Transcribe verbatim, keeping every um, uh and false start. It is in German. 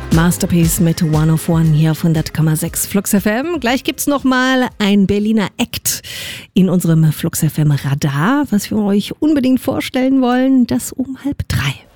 Masterpiece mit One of One hier auf hundert Komma sechs Flux F M. Gleich gibt's noch mal ein Berliner Act in unserem Flux F M Radar, was wir euch unbedingt vorstellen wollen. Das um halb drei.